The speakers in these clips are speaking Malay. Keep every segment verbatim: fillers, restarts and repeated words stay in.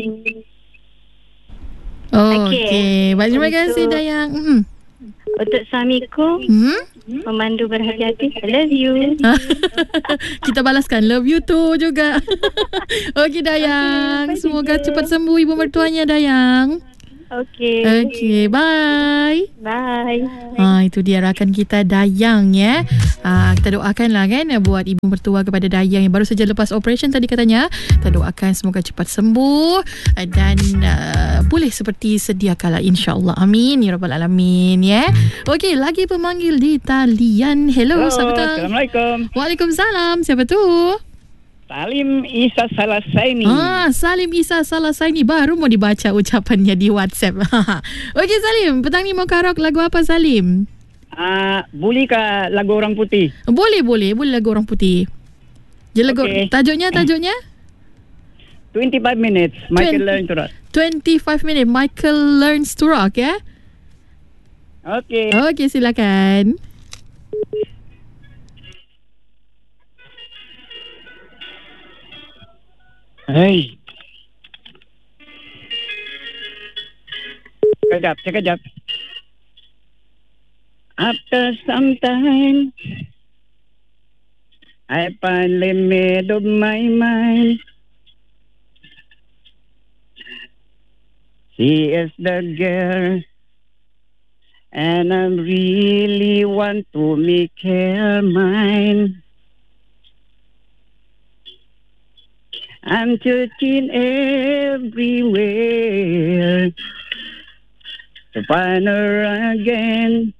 Oh, okey. Okay. Baik, terima kasih Dayang. Hmm. Untuk suamiku, Hmm? memandu berhati-hati. I love you. Kita balaskan love you too juga. Okey Dayang. Okay, semoga je. cepat sembuh ibu mertuanya Dayang. Okey. Okey, bye. Bye. Ha, itu dia rakan kita Dayang ya. Ha, kita doakanlah kan buat ibu mertua kepada Dayang yang baru saja lepas operation tadi katanya. Kita doakan semoga cepat sembuh dan uh, boleh seperti sedia kala insya-Allah. Amin ya rabbal alamin ya. Okey, lagi pemanggil di talian. Hello, Hello, selamat Assalamualaikum. Waalaikumsalam. Siapa tu? Salim Isa Salasaini. Ah, Salim Isa Salasaini baru mau dibaca ucapannya di WhatsApp. Okey Salim, petang ni mau karaoke lagu apa Salim? Ah, uh, boleh ke lagu Orang Putih? Boleh, boleh, boleh lagu Orang Putih. Je lagu okay. tajuknya, tajuknya? twenty-five minutes Michael Learns to Rock. twenty-five minutes Michael Learns to Rock ya. Okey. Okey, silakan. Hey. Sekejap, sekejap. After some time, I finally made up my mind. She is the girl, and I really want to make her mine. I'm searching everywhere to find her again.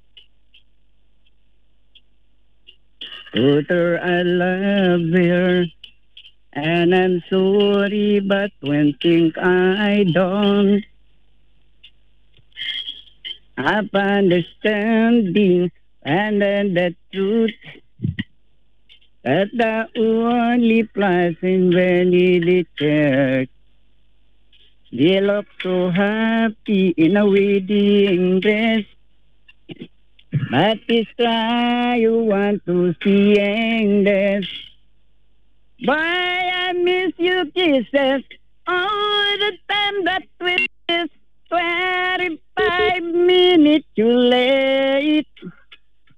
Told her I love her, and I'm sorry, but when think I don't, I'm understanding, and then the truth. At the only place in Valley the church. They look so happy in a wedding dress. But this time you want to see this. Why I miss you kisses.